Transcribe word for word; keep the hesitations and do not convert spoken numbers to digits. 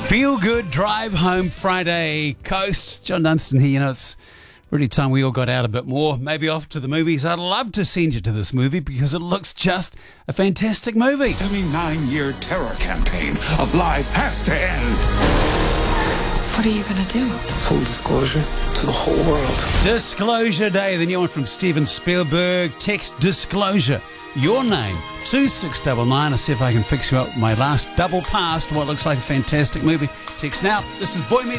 Feel good drive home Friday coast. John Dunstan here. You know, it's really time we all got out a bit more. Maybe off to the movies. I'd love to send you to this movie because it looks just a fantastic movie. seventy-nine-year terror campaign of lies has to end. What are you going to do? Full disclosure to the whole world. Disclosure Day, the new one from Steven Spielberg. Text disclosure, your name, two six nine nine. I'll see if I can fix you up with my last double pass to what looks like a fantastic movie. Text now. This is Boy Meets